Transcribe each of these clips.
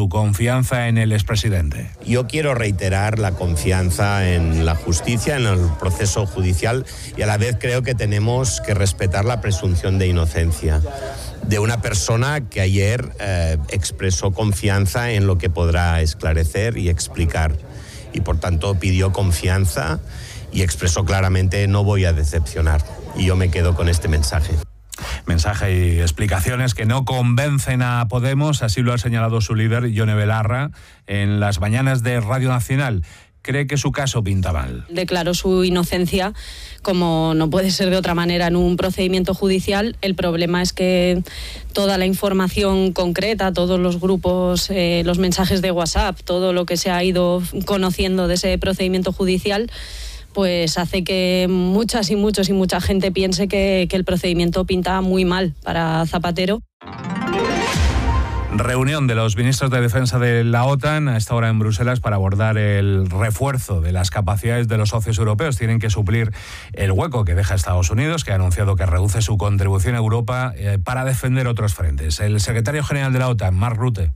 su confianza en el expresidente. Yo quiero reiterar la confianza en la justicia, en el proceso judicial, y a la vez creo que tenemos que respetar la presunción de inocencia de una persona que ayer expresó confianza en lo que podrá esclarecer y explicar. Y por tanto pidió confianza y expresó claramente: no voy a decepcionar. Y yo me quedo con este mensaje. Mensaje y explicaciones que no convencen a Podemos, así lo ha señalado su líder, Ione Belarra, en las mañanas de Radio Nacional. Cree que su caso pinta mal. Declaró su inocencia, como no puede ser de otra manera en un procedimiento judicial. El problema es que toda la información concreta, todos los grupos, los mensajes de WhatsApp, todo lo que se ha ido conociendo de ese procedimiento judicial, pues hace que mucha gente piense que el procedimiento pinta muy mal para Zapatero. Reunión de los ministros de Defensa de la OTAN a esta hora en Bruselas para abordar el refuerzo de las capacidades de los socios europeos. Tienen que suplir el hueco que deja Estados Unidos, que ha anunciado que reduce su contribución a Europa para defender otros frentes. El secretario general de la OTAN, Mark Rutte,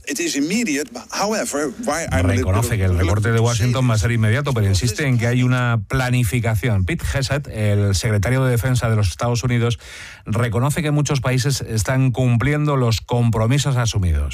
reconoce que el recorte de Washington va a ser inmediato, pero insiste en que hay una planificación. Pete Hegseth, el secretario de Defensa de los Estados Unidos, reconoce que muchos países están cumpliendo los compromisos asumidos.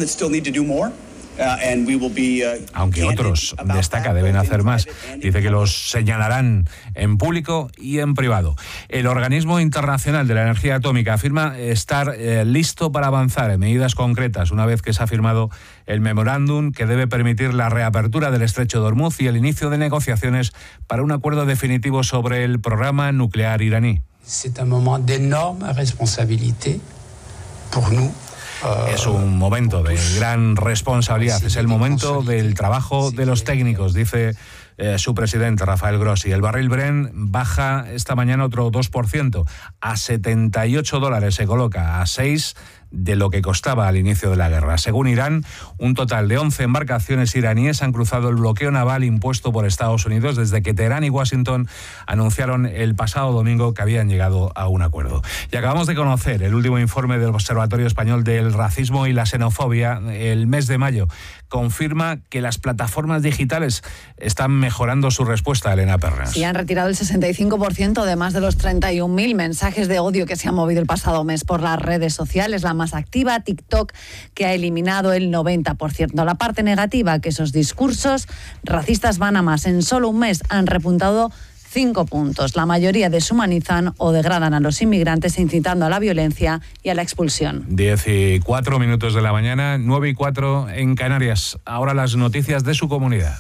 Aunque otros, destaca, deben hacer más. Dice que los señalarán en público y en privado. El Organismo Internacional de la Energía Atómica afirma estar listo para avanzar en medidas concretas una vez que se ha firmado el memorándum que debe permitir la reapertura del estrecho de Hormuz y el inicio de negociaciones para un acuerdo definitivo sobre el programa nuclear iraní. C'est un moment d'énorme responsabilité pour nous. Es un momento de gran responsabilidad, es el momento del trabajo de los técnicos, dice su presidente, Rafael Grossi. El barril Brent baja esta mañana otro 2%, a $78, se coloca a 6 de lo que costaba al inicio de la guerra. Según Irán, un total de 11 embarcaciones iraníes han cruzado el bloqueo naval impuesto por Estados Unidos desde que Teherán y Washington anunciaron el pasado domingo que habían llegado a un acuerdo. Y acabamos de conocer el último informe del Observatorio Español del Racismo y la Xenofobia. El mes de mayo confirma que las plataformas digitales están mejorando su respuesta, Elena Pernas. Sí, han retirado el 65% de más de los 31.000 mensajes de odio que se han movido el pasado mes por las redes sociales. La más activa, TikTok, que ha eliminado el 90%. La parte negativa, que esos discursos racistas van a más. En solo un mes han repuntado 5 puntos. La mayoría deshumanizan o degradan a los inmigrantes, incitando a la violencia y a la expulsión. 10:04 de la mañana, 9:04 en Canarias. Ahora las noticias de su comunidad.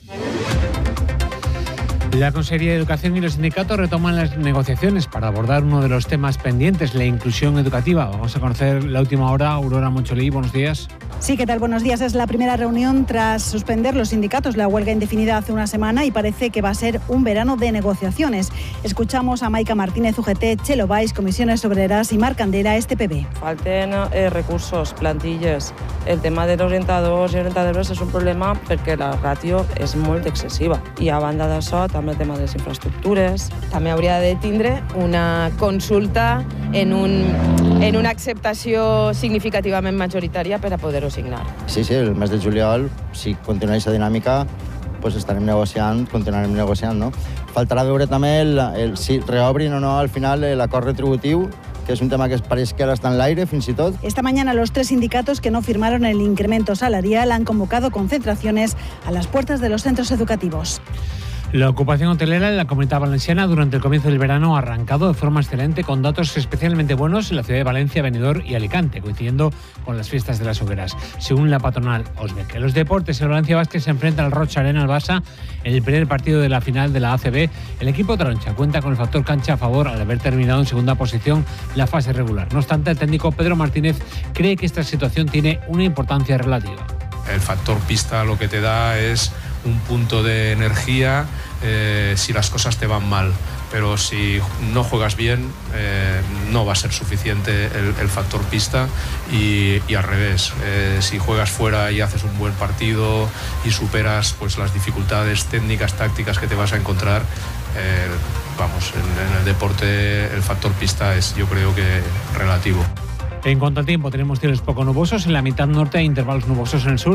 La Consejería de Educación y los sindicatos retoman las negociaciones para abordar uno de los temas pendientes, la inclusión educativa. Vamos a conocer la última hora. Aurora Moncholí, buenos días. Sí, ¿qué tal? Buenos días. Es la primera reunión tras suspender los sindicatos la huelga indefinida hace una semana y parece que va a ser un verano de negociaciones. Escuchamos a Maica Martínez, UGT, Chelo Valls, Comisiones Obreras y Marc Candela, STPB. Falten recursos, plantilles. El tema dels orientadors i orientadores és un problema perquè la ràtio és molt excessiva. I a banda d'això, també el tema de les infraestructures. També hauria de tindre una consulta en una acceptació significativament majoritària per a poder-ho signar. Sí, el mes de juliol, si continua aquesta dinàmica, pues continuarem negociant, no? Faltarà veure també si reobrin o no al final l'acord retributiu, que es un tema que parece que ahora está en el aire, fins y todo. Esta mañana los 3 sindicatos que no firmaron el incremento salarial han convocado concentraciones a las puertas de los centros educativos. La ocupación hotelera en la Comunidad Valenciana durante el comienzo del verano ha arrancado de forma excelente, con datos especialmente buenos en la ciudad de Valencia, Benidorm y Alicante, coincidiendo con las fiestas de las hogueras, según la patronal Osbec. En los deportes, el Valencia Basket se enfrenta al Rocha Arena al Barça en el primer partido de la final de la ACB. El equipo taroncha cuenta con el factor cancha a favor al haber terminado en segunda posición la fase regular. No obstante, el técnico Pedro Martínez cree que esta situación tiene una importancia relativa. El factor pista lo que te da es un punto de energía si las cosas te van mal, pero si no juegas bien no va a ser suficiente el factor pista y al revés, si juegas fuera y haces un buen partido y superas pues las dificultades técnicas, tácticas que te vas a encontrar, en el deporte el factor pista es, yo creo que, relativo. En cuanto al tiempo, tenemos cielos poco nubosos en la mitad norte e intervalos nubosos en el sur.